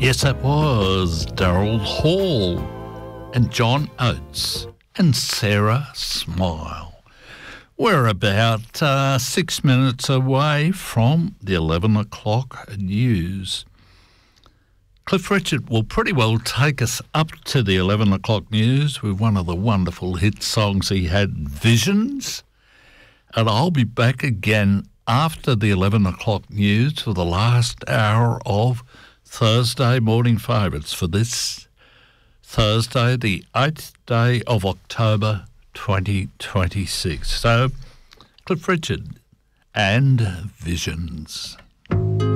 Yes, it was Daryl Hall and John Oates and Sarah Smile. We're about 6 minutes away from the 11 o'clock news. Cliff Richard will pretty well take us up to the 11 o'clock news with one of the wonderful hit songs he had, Visions. And I'll be back again after the 11 o'clock news for the last hour of Thursday Morning Favourites for this Thursday, the 8th day of October 2026. So, Cliff Richard and Visions.